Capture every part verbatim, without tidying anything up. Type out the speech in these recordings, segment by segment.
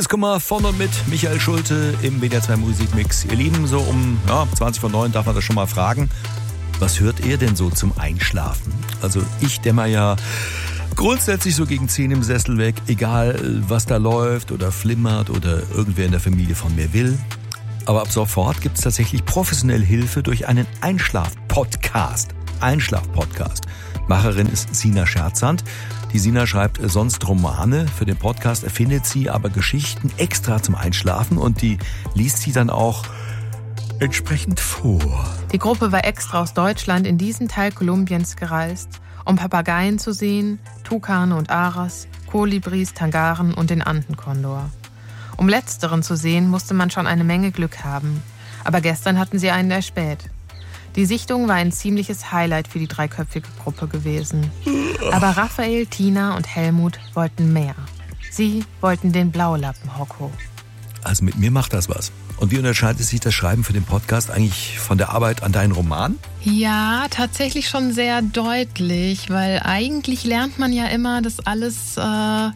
Liebeskummer von und mit Michael Schulte im W D R zwei Musikmix. Ihr Lieben, so um ja, zwanzig vor neun darf man das schon mal fragen. Was hört ihr denn so zum Einschlafen? Also ich dämmer ja grundsätzlich so gegen zehn im Sessel weg, egal was da läuft oder flimmert oder irgendwer in der Familie von mir will. Aber ab sofort gibt es tatsächlich professionelle Hilfe durch einen Einschlaf-Podcast. Einschlaf-Podcast. Macherin ist Sina Scherzand. Die Sina schreibt sonst Romane. Für den Podcast erfindet sie aber Geschichten extra zum Einschlafen und die liest sie dann auch entsprechend vor. Die Gruppe war extra aus Deutschland in diesen Teil Kolumbiens gereist, um Papageien zu sehen, Tukane und Aras, Kolibris, Tangaren und den Andenkondor. Um letzteren zu sehen, musste man schon eine Menge Glück haben. Aber gestern hatten sie einen erspäht. Die Sichtung war ein ziemliches Highlight für die dreiköpfige Gruppe gewesen. Aber Raphael, Tina und Helmut wollten mehr. Sie wollten den Blaulappen, Hocko. Also mit mir macht das was. Und wie unterscheidet sich das Schreiben für den Podcast eigentlich von der Arbeit an deinen Roman? Ja, tatsächlich schon sehr deutlich, weil eigentlich lernt man ja immer, dass alles... Äh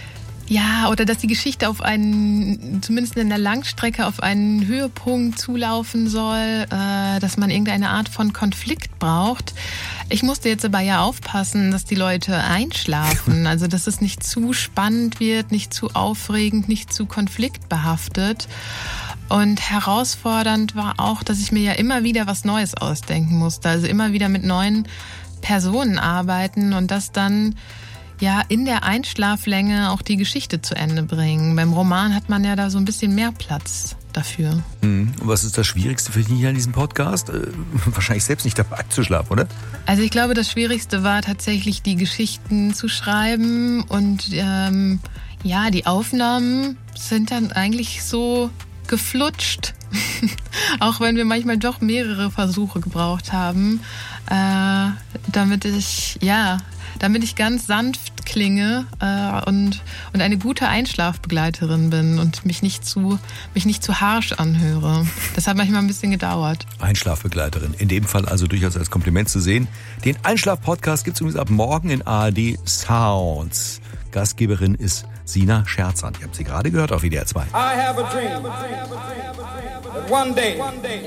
Ja, oder dass die Geschichte auf einen, zumindest in der Langstrecke, auf einen Höhepunkt zulaufen soll, äh, dass man irgendeine Art von Konflikt braucht. Ich musste jetzt aber ja aufpassen, dass die Leute einschlafen, also dass es nicht zu spannend wird, nicht zu aufregend, nicht zu konfliktbehaftet. Und herausfordernd war auch, dass ich mir ja immer wieder was Neues ausdenken musste, also immer wieder mit neuen Personen arbeiten und das dann ja in der Einschlaflänge auch die Geschichte zu Ende bringen. Beim Roman hat man ja da so ein bisschen mehr Platz dafür. Hm. Und was ist das Schwierigste für dich hier an diesem Podcast? Äh, wahrscheinlich selbst nicht dabei zu schlafen, oder? Also ich glaube, das Schwierigste war tatsächlich, die Geschichten zu schreiben und ähm, ja, die Aufnahmen sind dann eigentlich so geflutscht. Auch wenn wir manchmal doch mehrere Versuche gebraucht haben, äh, damit ich, ja, damit ich ganz sanft klinge äh, und, und eine gute Einschlafbegleiterin bin und mich nicht zu, mich nicht zu harsch anhöre. Das hat manchmal ein bisschen gedauert. Einschlafbegleiterin, in dem Fall also durchaus als Kompliment zu sehen. Den Einschlaf-Podcast gibt es übrigens ab morgen in A R D Sounds. Gastgeberin ist Sina Scherzand. Ihr habt sie gerade gehört auf W D R zwei. I have a dream that one day